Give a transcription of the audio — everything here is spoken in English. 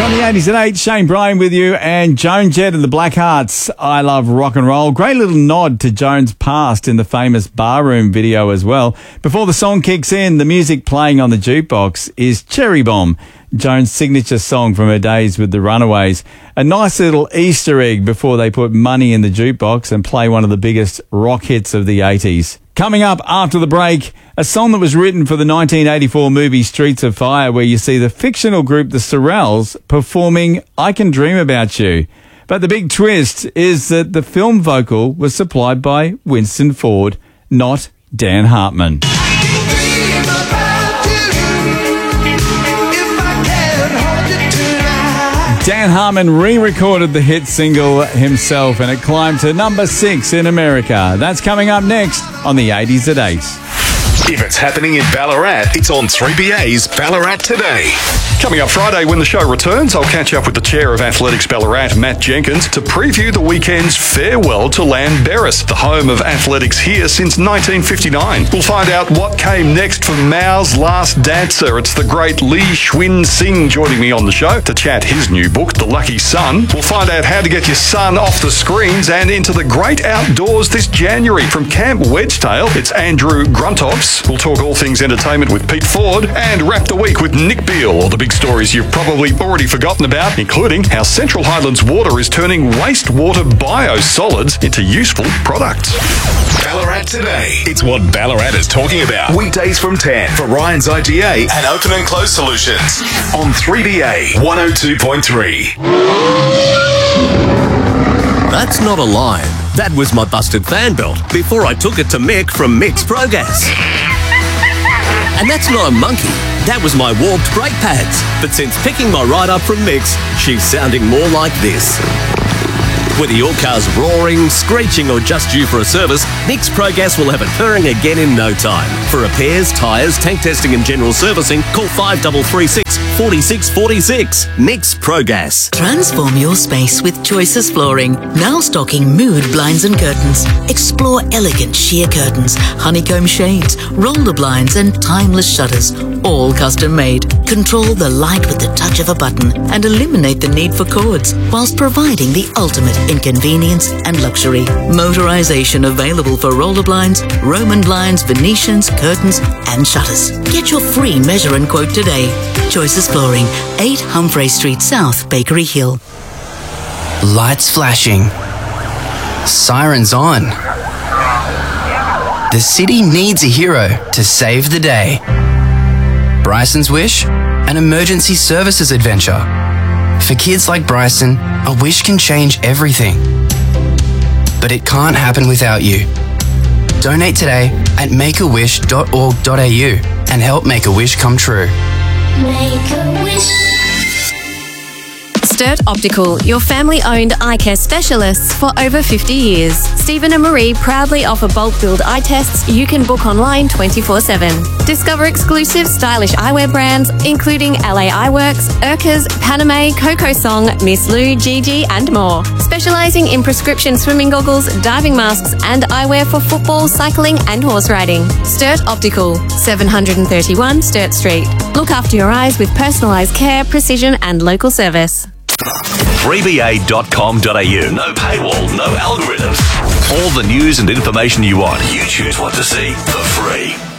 On the 80s at 8, Shane Bryan with you and Joan Jett and the Blackhearts. I love rock and roll. Great little nod to Joan's past in the famous Barroom video as well. Before the song kicks in, the music playing on the jukebox is Cherry Bomb, Joan's signature song from her days with the Runaways. A nice little Easter egg before they put money in the jukebox and play one of the biggest rock hits of the 80s. Coming up after the break, a song that was written for the 1984 movie Streets of Fire, where you see the fictional group The Sorrells performing I Can Dream About You. But the big twist is that the film vocal was supplied by Winston Ford, not Dan Hartman. Dan Hartman re-recorded the hit single himself and it climbed to number 6 in America. That's coming up next on the 80s at 8. If it's happening in Ballarat, it's on 3BA's Ballarat Today. Coming up Friday when the show returns, I'll catch up with the Chair of Athletics Ballarat, Matt Jenkins, to preview the weekend's farewell to Llanberis, the home of athletics here since 1959. We'll find out what came next for Mao's last dancer. It's the great Lee Schwinn Singh joining me on the show to chat his new book, The Lucky Son. We'll find out how to get your son off the screens and into the great outdoors this January. From Camp Wedgetail, it's Andrew Gruntops. We'll talk all things entertainment with Pete Ford and wrap the week with Nick Beale. All the big stories you've probably already forgotten about, including how Central Highlands Water is turning wastewater biosolids into useful products. Ballarat Today. It's what Ballarat is talking about. Weekdays from 10 for Ryan's IGA and Open and Close Solutions on 3BA 102.3. That's not a line. That was my busted fan belt before I took it to Mick from Mick's Progas. And that's not a monkey. That was my warped brake pads. But since picking my ride up from Mick's, she's sounding more like this. Whether your car's roaring, screeching or just due for a service, Mick's Progas will have it purring again in no time. For repairs, tyres, tank testing and general servicing, call 5336 4646. Mick's Progas. Transform your space with Choices Flooring. Now stocking mood blinds and curtains. Explore elegant sheer curtains, honeycomb shades, roller blinds and timeless shutters. All custom made. Control the light with the touch of a button and eliminate the need for cords whilst providing the ultimate in convenience and luxury. Motorization available for roller blinds, Roman blinds, Venetians, curtains and shutters. Get your free measure and quote today. Choices Flooring, 8 Humphrey Street South, Bakery Hill. Lights flashing. Sirens on. The city needs a hero to save the day. Bryson's wish? An emergency services adventure. For kids like Bryson, a wish can change everything. But it can't happen without you. Donate today at makeawish.org.au and help make a wish come true. Make a wish. Sturt Optical, your family-owned eye care specialists for over 50 years. Stephen and Marie proudly offer bulk build eye tests you can book online 24/7. Discover exclusive stylish eyewear brands including LA Eyeworks, Urkers, Paname, Coco Song, Miss Lou, Gigi and more. Specialising in prescription swimming goggles, diving masks and eyewear for football, cycling and horse riding. Sturt Optical, 731 Sturt Street. Look after your eyes with personalised care, precision and local service. 3BA.com.au. No paywall, no algorithms. All the news and information you want. You choose what to see for free.